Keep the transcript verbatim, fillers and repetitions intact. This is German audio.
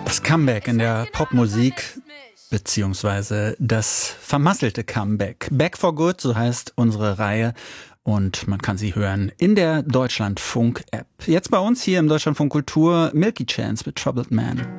Das Comeback in der Popmusik, beziehungsweise das vermasselte Comeback. Back for Good, so heißt unsere Reihe. Und man kann sie hören in der Deutschlandfunk-App. Jetzt bei uns hier im Deutschlandfunk Kultur Milky Chance mit Troubled Man.